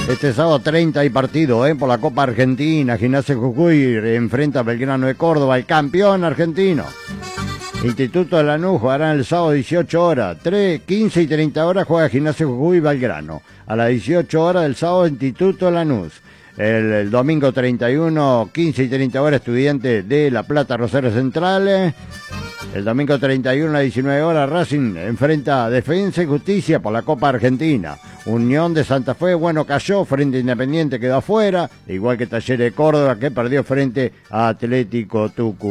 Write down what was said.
Este sábado 30 hay partido, por la Copa Argentina. Gimnasia Jujuy enfrenta a Belgrano de Córdoba, el campeón argentino. Instituto de Lanús jugarán el sábado 18 horas. 15 y 30 horas juega Gimnasia Jujuy y Belgrano. A las 18 horas del sábado, Instituto de Lanús. El domingo 31, 15 y 30 horas, Estudiantes de La Plata, Rosario Central. El domingo 31 a las 19 horas, Racing enfrenta a Defensa y Justicia por la Copa Argentina. Unión de Santa Fe, cayó frente a Independiente, quedó afuera, igual que Talleres de Córdoba, que perdió frente a Atlético Tucumán.